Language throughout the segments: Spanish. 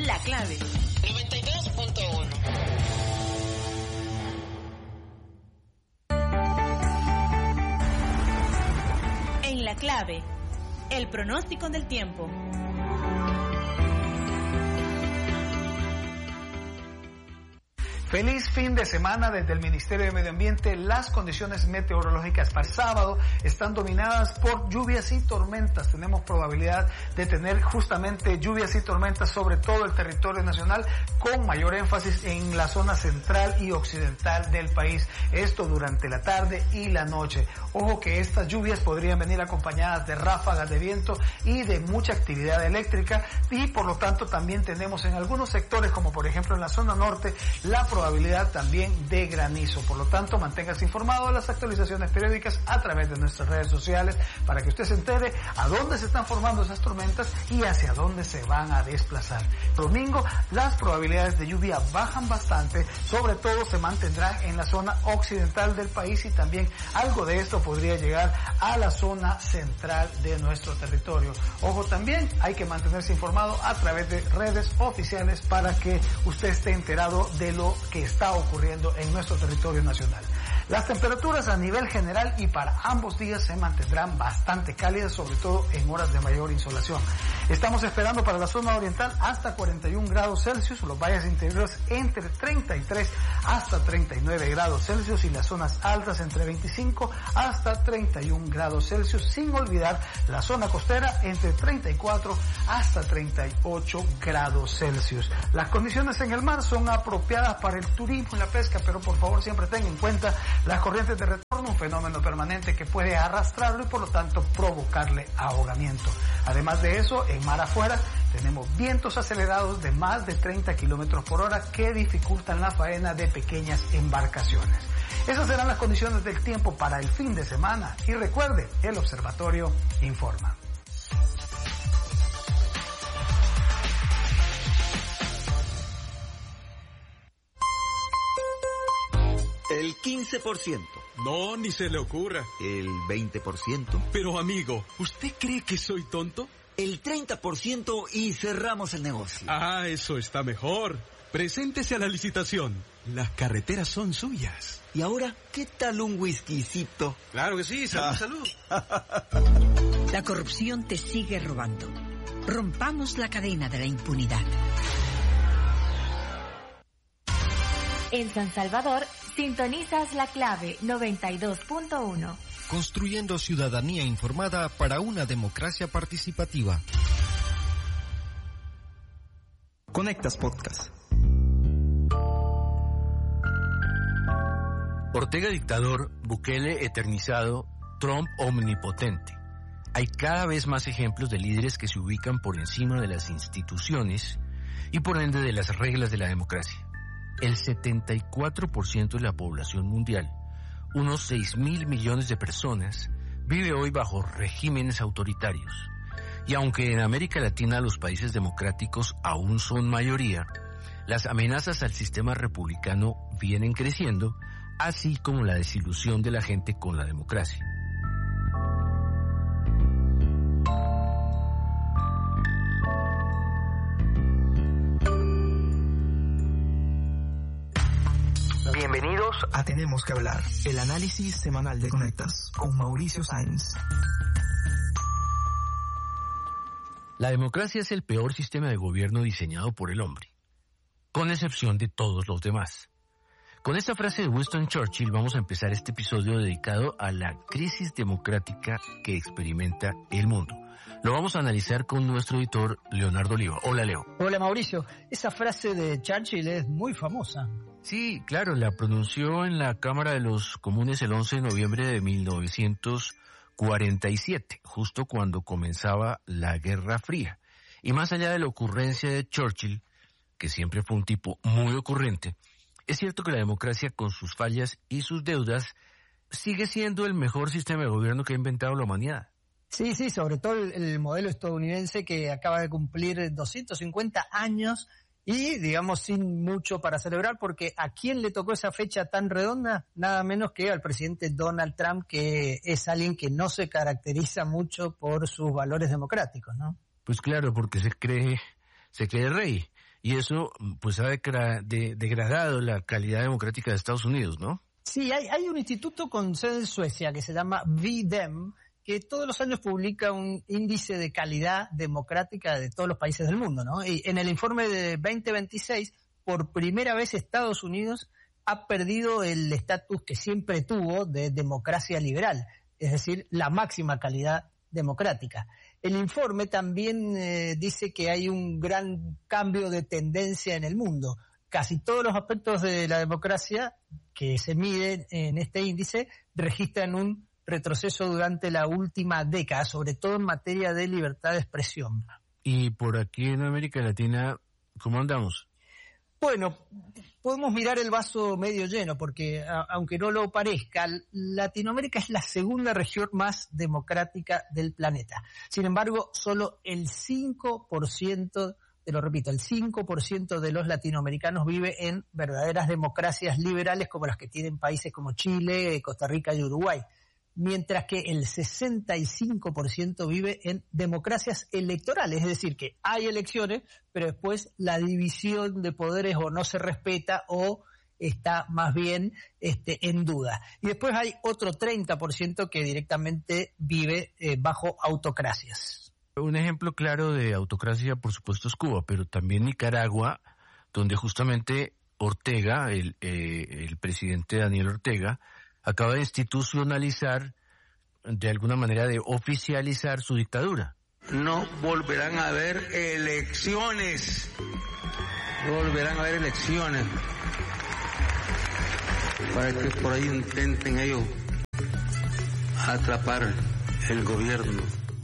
La Clave 92.1. En La Clave, el pronóstico del tiempo. Feliz fin de semana desde el Ministerio de Medio Ambiente. Las condiciones meteorológicas para el sábado están dominadas por lluvias y tormentas. Tenemos probabilidad de tener justamente lluvias y tormentas sobre todo el territorio nacional, con mayor énfasis en la zona central y occidental del país. Esto durante la tarde y la noche. Ojo que estas lluvias podrían venir acompañadas de ráfagas de viento y de mucha actividad eléctrica, y por lo tanto también tenemos en algunos sectores, como por ejemplo en la zona norte, la probabilidad también de granizo. Por lo tanto, manténgase informado de las actualizaciones periódicas a través de nuestras redes sociales para que usted se entere a dónde se están formando esas tormentas y hacia dónde se van a desplazar. Domingo, las probabilidades de lluvia bajan bastante, sobre todo se mantendrán en la zona occidental del país, y también algo de esto podría llegar a la zona central de nuestro territorio. Ojo, también hay que mantenerse informado a través de redes oficiales para que usted esté enterado de lo que está ocurriendo en nuestro territorio nacional. Las temperaturas a nivel general y para ambos días se mantendrán bastante cálidas, sobre todo en horas de mayor insolación. Estamos esperando para la zona oriental hasta 41 grados Celsius, los valles interiores entre 33 hasta 39 grados Celsius y las zonas altas entre 25 hasta 31 grados Celsius, sin olvidar la zona costera entre 34 hasta 38 grados Celsius. Las condiciones en el mar son apropiadas para el turismo y la pesca, pero por favor siempre tengan en cuenta las corrientes de retorno, un fenómeno permanente que puede arrastrarlo y por lo tanto provocarle ahogamiento. Además de eso, en mar afuera tenemos vientos acelerados de más de 30 kilómetros por hora que dificultan la faena de pequeñas embarcaciones. Esas serán las condiciones del tiempo para el fin de semana, y recuerde, el observatorio informa. El 15%. No, ni se le ocurra. El 20%. Pero amigo, ¿usted cree que soy tonto? El 30% y cerramos el negocio. Ah, eso está mejor. Preséntese a la licitación. Las carreteras son suyas. ¿Y ahora qué tal un whiskycito? Claro que sí, salud. La corrupción te sigue robando. Rompamos la cadena de la impunidad. En San Salvador, sintonizas La Clave 92.1. Construyendo ciudadanía informada para una democracia participativa. Conectas Podcast. Ortega dictador, Bukele eternizado, Trump omnipotente. Hay cada vez más ejemplos de líderes que se ubican por encima de las instituciones y por ende de las reglas de la democracia. El 74% de la población mundial, unos 6.000 millones de personas, vive hoy bajo regímenes autoritarios. Y aunque en América Latina los países democráticos aún son mayoría, las amenazas al sistema republicano vienen creciendo, así como la desilusión de la gente con la democracia. Bienvenidos a Tenemos que Hablar, el análisis semanal de Conectas, con Mauricio Sáenz. La democracia es el peor sistema de gobierno diseñado por el hombre, con excepción de todos los demás. Con esta frase de Winston Churchill vamos a empezar este episodio dedicado a la crisis democrática que experimenta el mundo. Lo vamos a analizar con nuestro editor Leonardo Oliva. Hola, Leo. Hola, Mauricio. Esa frase de Churchill es muy famosa. Sí, claro, la pronunció en la Cámara de los Comunes el 11 de noviembre de 1947, justo cuando comenzaba la Guerra Fría. Y más allá de la ocurrencia de Churchill, que siempre fue un tipo muy ocurrente, es cierto que la democracia, con sus fallas y sus deudas, sigue siendo el mejor sistema de gobierno que ha inventado la humanidad. Sí, sobre todo el modelo estadounidense que acaba de cumplir 250 años y, digamos, sin mucho para celebrar, porque ¿a quién le tocó esa fecha tan redonda? Nada menos que al presidente Donald Trump, que es alguien que no se caracteriza mucho por sus valores democráticos, ¿no? Pues claro, porque se cree rey. y eso pues ha degradado la calidad democrática de Estados Unidos, ¿no? Sí, hay un instituto con sede en Suecia que se llama V-Dem, que todos los años publica un índice de calidad democrática de todos los países del mundo, ¿no? Y en el informe de 2026, por primera vez Estados Unidos ha perdido el estatus que siempre tuvo de democracia liberal, es decir, la máxima calidad democrática. El informe también dice que hay un gran cambio de tendencia en el mundo. Casi todos los aspectos de la democracia que se miden en este índice registran un retroceso durante la última década, sobre todo en materia de libertad de expresión. Y por aquí en América Latina, ¿cómo andamos? Bueno, podemos mirar el vaso medio lleno, porque aunque no lo parezca, Latinoamérica es la segunda región más democrática del planeta. Sin embargo, solo el 5%, te lo repito, el 5% de los latinoamericanos vive en verdaderas democracias liberales como las que tienen países como Chile, Costa Rica y Uruguay. Mientras que el 65% vive en democracias electorales, es decir, que hay elecciones, pero después la división de poderes o no se respeta o está más bien en duda. Y después hay otro 30% que directamente vive bajo autocracias. Un ejemplo claro de autocracia, por supuesto, es Cuba, pero también Nicaragua, donde justamente Ortega, el presidente Daniel Ortega, acaba de institucionalizar, de alguna manera de oficializar su dictadura. No volverán a haber elecciones. No volverán a haber elecciones. Para que por ahí intenten ellos atrapar el gobierno.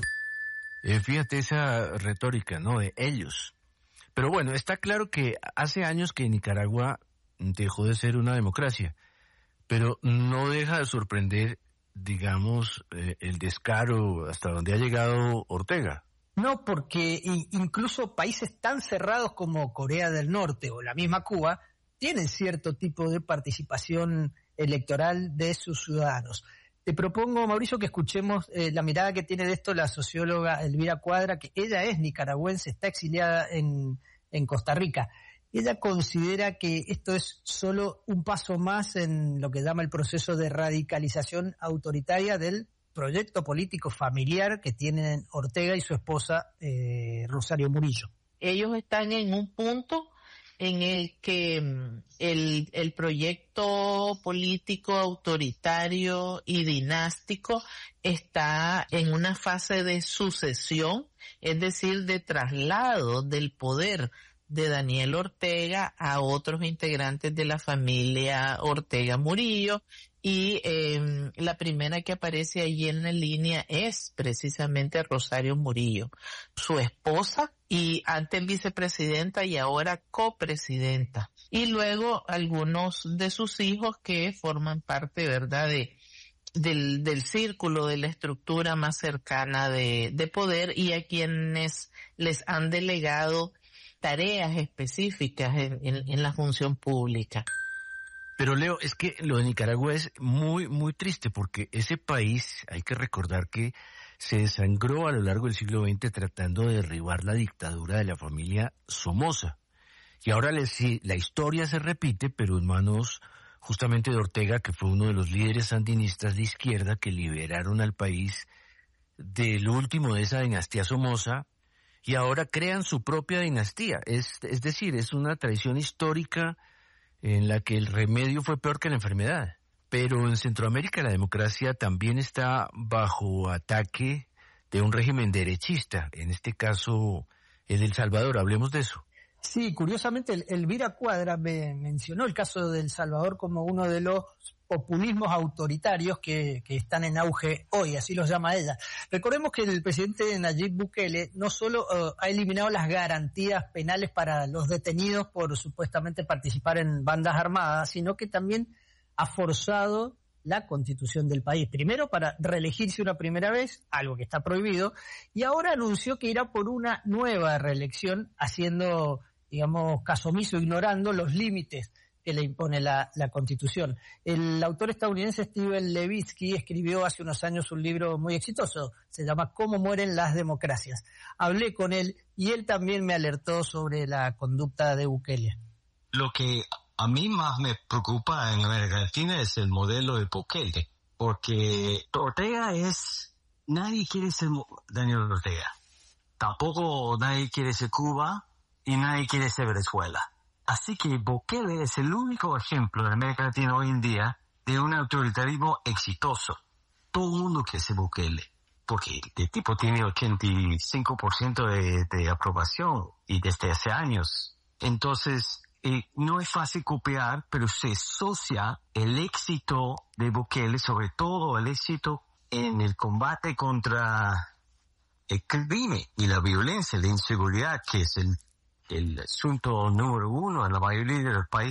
Fíjate esa retórica, ¿no? De ellos. Pero bueno, está claro que hace años que Nicaragua dejó de ser una democracia. Pero no deja de sorprender, digamos, el descaro hasta donde ha llegado Ortega. No, porque incluso países tan cerrados como Corea del Norte o la misma Cuba tienen cierto tipo de participación electoral de sus ciudadanos. Te propongo, Mauricio, que escuchemos la mirada que tiene de esto la socióloga Elvira Cuadra, que ella es nicaragüense, está exiliada en Costa Rica. Ella considera que esto es solo un paso más en lo que llama el proceso de radicalización autoritaria del proyecto político familiar que tienen Ortega y su esposa Rosario Murillo. Ellos están en un punto en el que el proyecto político autoritario y dinástico está en una fase de sucesión, es decir, de traslado del poder de Daniel Ortega a otros integrantes de la familia Ortega Murillo, y la primera que aparece allí en la línea es precisamente Rosario Murillo, su esposa y antes vicepresidenta y ahora copresidenta, y luego algunos de sus hijos que forman parte, ¿verdad?, del círculo, de la estructura más cercana de poder, y a quienes les han delegado tareas específicas en la función pública. Pero Leo, es que lo de Nicaragua es muy, muy triste, porque ese país, hay que recordar que se desangró a lo largo del siglo XX tratando de derribar la dictadura de la familia Somoza. Y ahora la historia se repite, pero en manos justamente de Ortega, que fue uno de los líderes sandinistas de izquierda que liberaron al país del último de esa dinastía Somoza, y ahora crean su propia dinastía. Es decir, es una tradición histórica en la que el remedio fue peor que la enfermedad. Pero en Centroamérica la democracia también está bajo ataque de un régimen derechista, en este caso el de El Salvador. Hablemos de eso. Sí, curiosamente Elvira Cuadra me mencionó el caso de El Salvador como uno de los populismos autoritarios que están en auge hoy, así los llama ella. Recordemos que el presidente Nayib Bukele no solo ha eliminado las garantías penales para los detenidos por supuestamente participar en bandas armadas, sino que también ha forzado la constitución del país. Primero para reelegirse una primera vez, algo que está prohibido, y ahora anunció que irá por una nueva reelección, haciendo, digamos, caso omiso, ignorando los límites que le impone la Constitución. El autor estadounidense Steven Levitsky escribió hace unos años un libro muy exitoso, se llama ¿Cómo mueren las democracias? Hablé con él y él también me alertó sobre la conducta de Bukele. Lo que a mí más me preocupa en América Latina es el modelo de Bukele, porque Ortega nadie quiere ser Daniel Ortega, tampoco nadie quiere ser Cuba y nadie quiere ser Venezuela. Así que Bukele es el único ejemplo en América Latina hoy en día de un autoritarismo exitoso. Todo el mundo quiere ser Bukele, porque el tipo tiene 85% de aprobación y desde hace años. Entonces, no es fácil copiar, pero se asocia el éxito de Bukele, sobre todo el éxito en el combate contra el crimen y la violencia, la inseguridad, que es el asunto número uno en la mayoría de los países